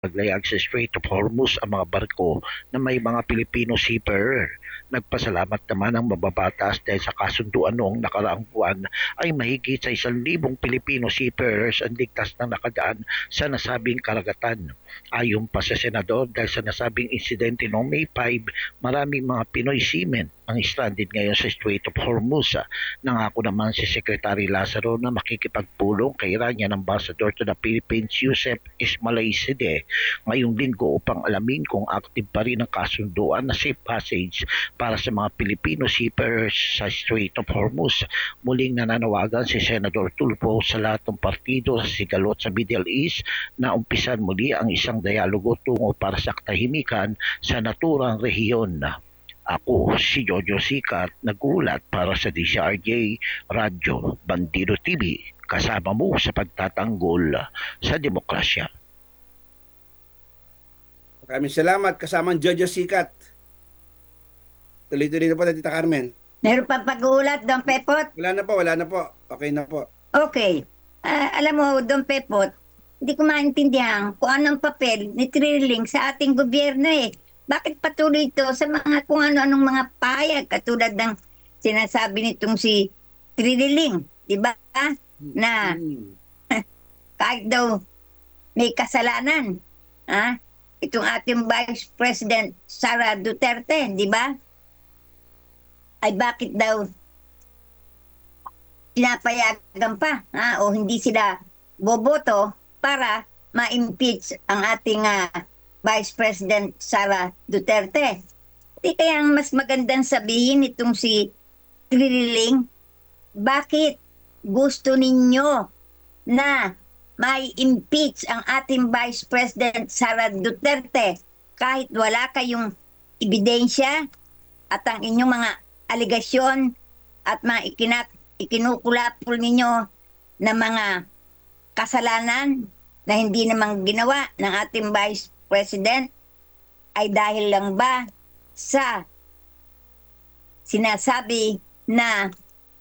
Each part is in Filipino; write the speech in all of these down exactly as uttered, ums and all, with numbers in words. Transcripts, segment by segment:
Naglayag sa Strait of Hormuz ang mga barko na may mga Pilipino seafarer. Nagpasalamat naman ang mababatas dahil sa kasunduan noong nakaraang buwan ay mahigit sa isang libong Pilipino seafarers ang ligtas na nakadaan sa nasabing karagatan. Ayon pa sa Senador, dahil sa nasabing insidente noong May five, maraming mga Pinoy seamen ang stranded ngayon sa Strait of Hormuz. Nangako naman si Secretary Lazaro na makikipagpulong kay Iranian Ambassador to the Philippines Yusef Ismailzadeh ngayong linggo upang alamin kung active pa rin ang kasunduan na safe passage para sa mga Pilipino seafarers sa Strait of Hormuz. Muling nananawagan si Senador Tulfo sa lahat ng partido sa sigalot sa Middle East na umpisan muli ang isang dialogo tungo para sa katahimikan sa naturang rehiyon. Ako si Jojo Sikat, nagulat para sa D C R J Radyo Bandido T V, kasama mo sa pagtatanggol sa demokrasya. Maraming salamat, kasamang Jojo Sikat. Tuloy-tuloy na po na, Tita Carmen. Meron pa pag-uulat, Don Pepot? Wala na po, wala na po. Okay na po. Okay. Ah, alam mo, Don Pepot, hindi ko maintindihan kung anong papel ni Trilling sa ating gobyerno eh. Bakit patuloy ito sa mga kung ano-anong mga pahayag katulad ng sinasabi nitong si Trilling, di ba? Na Hmm. kahit daw may kasalanan, ha? Itong ating Vice President Sara Duterte, di ba? Ay bakit daw pinapayagan pa, ha? O hindi sila boboto para ma-impeach ang ating uh, Vice President Sara Duterte. Di kaya mas magandang sabihin itong si Trilling, bakit gusto ninyo na may impeach ang ating Vice President Sara Duterte kahit wala kayong ebidensya at ang inyong mga aligasyon at mga ikinak ikinukulapol ninyo na mga kasalanan na hindi namang ginawa ng ating Vice President ay dahil lang ba sa sinasabi na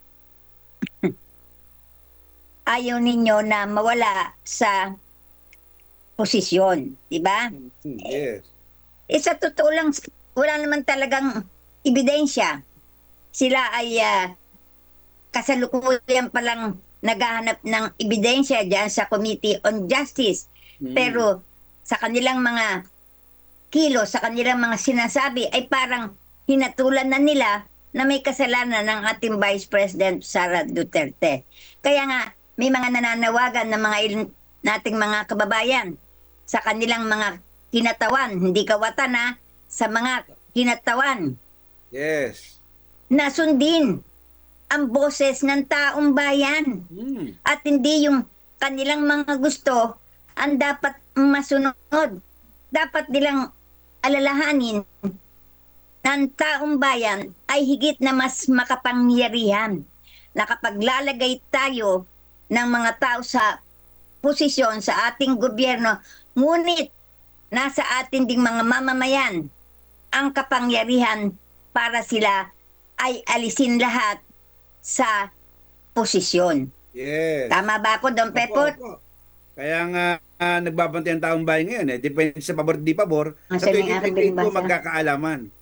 ayaw ninyo na mawala sa posisyon, di ba? Yes. Eh, sa totoo lang, wala naman talagang ebidensya. Sila ay uh, kasalukuyan palang naghahanap ng ebidensya dyan sa Committee on Justice. Hmm. Pero sa kanilang mga kilo, sa kanilang mga sinasabi, ay parang hinatulan na nila na may kasalanan ng ating Vice President Sara Duterte. Kaya nga, may mga nananawagan ng mga il- nating mga kababayan sa kanilang mga kinatawan, hindi kawatan na, sa mga kinatawan, Yes. na sundin ang boses ng taong bayan. Hmm. At hindi yung kanilang mga gusto ang dapat masunod. Dapat nilang alalahanin ng taong bayan ay higit na mas makapangyarihan na kapag lalagay tayo ng mga tao sa posisyon sa ating gobyerno, ngunit nasa atin ding mga mamamayan ang kapangyarihan para sila ay alisin lahat sa posisyon. Yes. Tama ba ako, Don Pepot? Opo, opo. Kaya nga ah, nagbabantay ang taong bayan ngayon eh. Depende sa pabor di pabor. Ang Sa saling twenty aking twenty-two binabasa. magkakaalaman.